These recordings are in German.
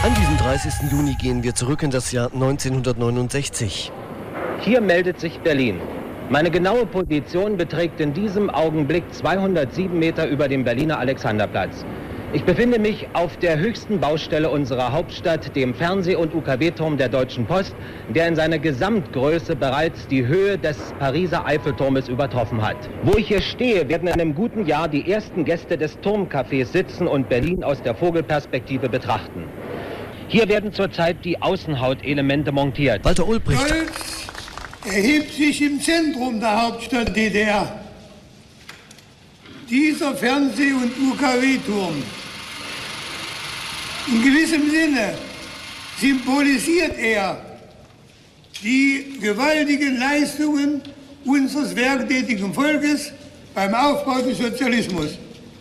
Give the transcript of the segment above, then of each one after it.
An diesem 30. Juni gehen wir zurück in das Jahr 1969. Hier meldet sich Berlin. Meine genaue Position beträgt in diesem Augenblick 207 Meter über dem Berliner Alexanderplatz. Ich befinde mich auf der höchsten Baustelle unserer Hauptstadt, dem Fernseh- und UKW-Turm der Deutschen Post, der in seiner Gesamtgröße bereits die Höhe des Pariser Eiffelturmes übertroffen hat. Wo ich hier stehe, werden in einem guten Jahr die ersten Gäste des Turmcafés sitzen und Berlin aus der Vogelperspektive betrachten. Hier werden zurzeit die Außenhautelemente montiert. Walter Ulbricht. Stolz erhebt sich im Zentrum der Hauptstadt DDR. Dieser Fernseh- und UKW-Turm in gewissem Sinne symbolisiert er die gewaltigen Leistungen unseres werktätigen Volkes beim Aufbau des Sozialismus.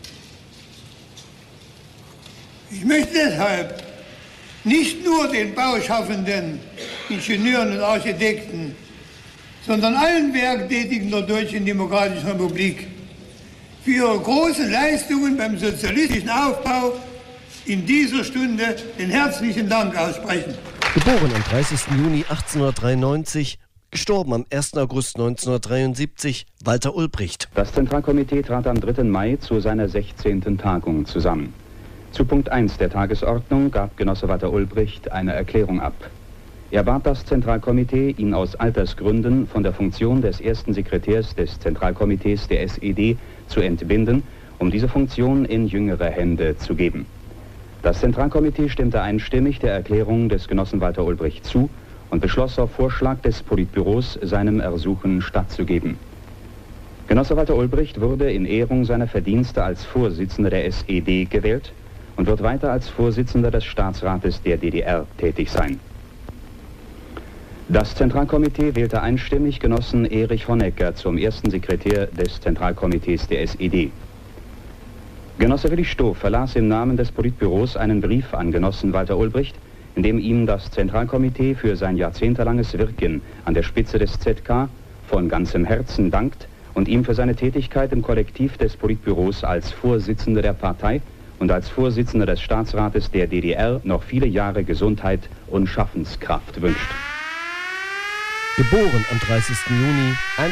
Ich möchte deshalb nicht nur den Bauschaffenden, Ingenieuren und Architekten, sondern allen Werktätigen der Deutschen Demokratischen Republik für ihre großen Leistungen beim sozialistischen Aufbau in dieser Stunde den herzlichen Dank aussprechen. Geboren am 30. Juni 1893, gestorben am 1. August 1973, Walter Ulbricht. Das Zentralkomitee trat am 3. Mai zu seiner 16. Tagung zusammen. Zu Punkt 1 der Tagesordnung gab Genosse Walter Ulbricht eine Erklärung ab. Er bat das Zentralkomitee, ihn aus Altersgründen von der Funktion des ersten Sekretärs des Zentralkomitees der SED zu entbinden, um diese Funktion in jüngere Hände zu geben. Das Zentralkomitee stimmte einstimmig der Erklärung des Genossen Walter Ulbricht zu und beschloss auf Vorschlag des Politbüros, seinem Ersuchen stattzugeben. Genosse Walter Ulbricht wurde in Ehrung seiner Verdienste als Vorsitzender der SED gewählt und wird weiter als Vorsitzender des Staatsrates der DDR tätig sein. Das Zentralkomitee wählte einstimmig Genossen Erich Honecker zum ersten Sekretär des Zentralkomitees der SED. Genosse Willi Stoff verlas im Namen des Politbüros einen Brief an Genossen Walter Ulbricht, in dem ihm das Zentralkomitee für sein jahrzehntelanges Wirken an der Spitze des ZK von ganzem Herzen dankt und ihm für seine Tätigkeit im Kollektiv des Politbüros als Vorsitzender der Partei und als Vorsitzender des Staatsrates der DDR noch viele Jahre Gesundheit und Schaffenskraft wünscht. Geboren am 30. Juni